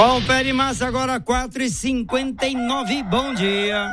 Confere Massa agora 4h59. Bom dia.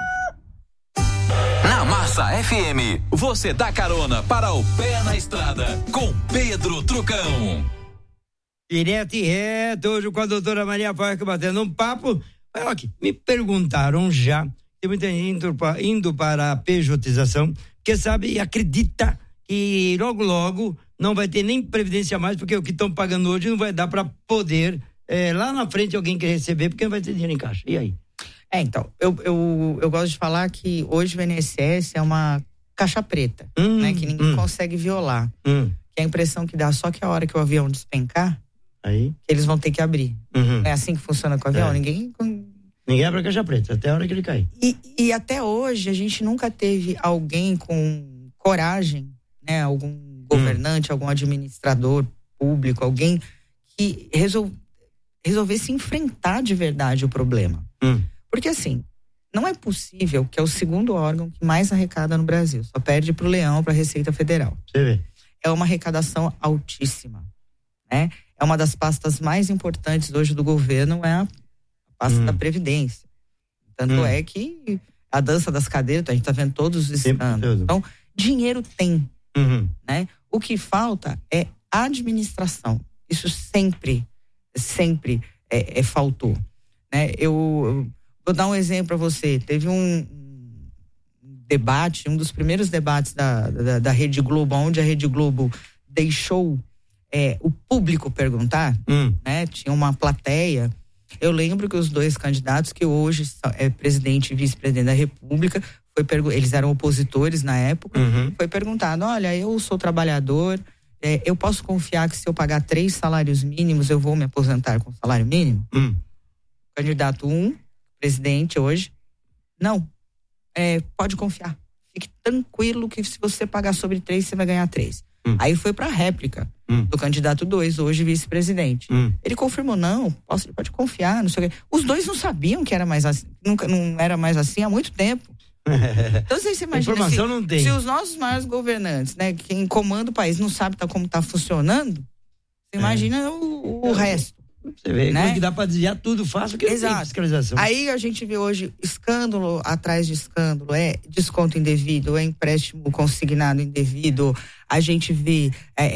Na Massa FM, você dá carona para o pé na estrada com Pedro Trucão. Direto e reto, hoje com a doutora Maria Parque batendo um papo. Me perguntaram já, tem muita gente indo para a pejotização, porque sabe e acredita que logo não vai ter nem previdência mais, porque o que estão pagando hoje não vai dar para poder, lá na frente alguém quer receber, porque não vai ter dinheiro em caixa. E aí? Então, eu gosto de falar que hoje o INSS é uma caixa preta, né? Que ninguém consegue violar. Que a impressão que dá só que a hora que o avião despencar, aí que eles vão ter que abrir. É assim que funciona com o avião? Ninguém abre a caixa preta, até a hora que ele cai. E até hoje a gente nunca teve alguém com coragem, né? Algum governante, algum administrador público, alguém que resolvesse enfrentar de verdade o problema. Porque assim, não é possível que é o segundo órgão que mais arrecada no Brasil. Só perde pro Leão, pra Receita Federal. Você vê. É uma arrecadação altíssima, né? É uma das pastas mais importantes hoje do governo, é a pasta da Previdência. Tanto é que a dança das cadeiras, a gente tá vendo todos os escândalos. Então, dinheiro tem, né? O que falta é administração. Isso sempre faltou, né? Eu vou dar um exemplo para você. Teve um debate, um dos primeiros debates da Rede Globo, onde a Rede Globo deixou o público perguntar, né? Tinha uma plateia. Eu lembro que os dois candidatos, que hoje é presidente e vice-presidente da República, eles eram opositores na época, foi perguntado: olha, eu sou trabalhador, eu posso confiar que se eu pagar 3 salários mínimos, eu vou me aposentar com salário mínimo? Candidato 1, presidente hoje, não. Pode confiar. Fique tranquilo que se você pagar sobre 3, você vai ganhar 3. Aí foi para a réplica do candidato 2, hoje vice-presidente. Ele confirmou: não, pode confiar, não sei o quê. Os dois não sabiam que era mais assim, não era mais assim há muito tempo. Então você imagina, informação não tem. Se os nossos maiores governantes, né, quem comanda o país, não sabe como está funcionando, você imagina o resto. Você vê, né? Como que dá para desviar tudo fácil, que não tem fiscalização. Aí a gente vê hoje escândalo atrás de escândalo, desconto indevido, empréstimo consignado indevido, a gente vê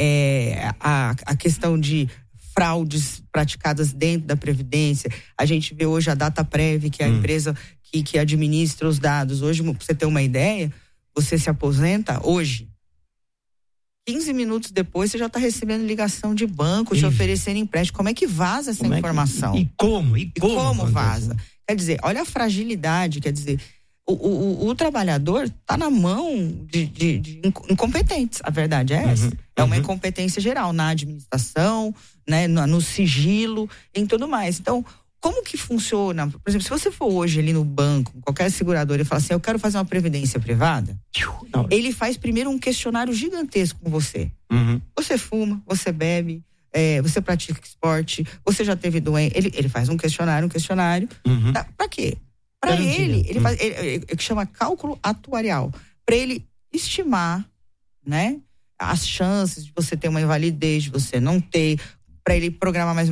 a questão de fraudes praticadas dentro da Previdência, a gente vê hoje a Dataprev, que é a empresa que administra os dados. Hoje, pra você ter uma ideia, você se aposenta hoje, 15 minutos depois você já está recebendo ligação de banco, te oferecendo empréstimo. Como é que vaza essa informação? E como vaza? Quer dizer, olha a fragilidade, quer dizer, o trabalhador está na mão de incompetentes, a verdade é essa. É uma incompetência geral na administração, né, no sigilo, em tudo mais. Então, como que funciona? Por exemplo, se você for hoje ali no banco, qualquer seguradora, e falar assim: eu quero fazer uma previdência privada, ele faz primeiro um questionário gigantesco com você. Você fuma, você bebe, você pratica esporte, você já teve doença. Ele faz um questionário. Pra quê? Pra ele faz, que chama cálculo atuarial, para ele estimar, né, as chances de você ter uma invalidez, de você não ter, para ele programar mais